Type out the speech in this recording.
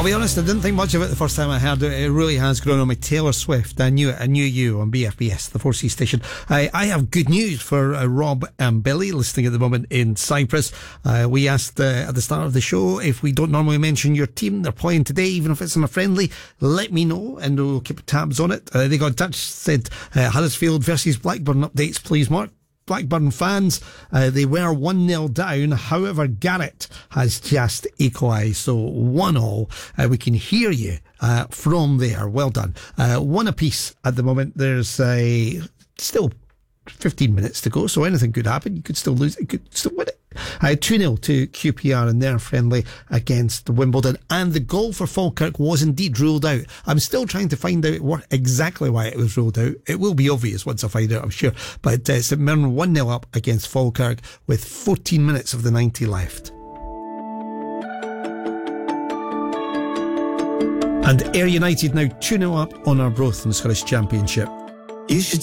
I'll be honest, I didn't think much of it the first time I heard it. It really has grown on me. Taylor Swift, I knew it. I knew you on BFBS, the 4C station. I have good news for Rob and Billy, listening at the moment in Cyprus. We asked at the start of the show if we don't normally mention your team. They're playing today, even if it's in a friendly. Let me know and we'll keep tabs on it. They got in touch, said Huddersfield versus Blackburn updates, please, Mark. Blackburn fans, they were 1-0 down. However, Garrett has just equalised, so 1-1. We can hear you from there. Well done. One apiece at the moment. There's still 15 minutes to go, so anything could happen. You could still lose it, you could still win it. 2-0 to QPR in their friendly against Wimbledon, and the goal for Falkirk was indeed ruled out. I'm still trying to find out exactly why it was ruled out. It will be obvious once I find out, I'm sure. But St Mirren 1-0 up against Falkirk with 14 minutes of the 90 left. And Ayr United now 2-0 up on Arbroath in the Scottish Championship. You should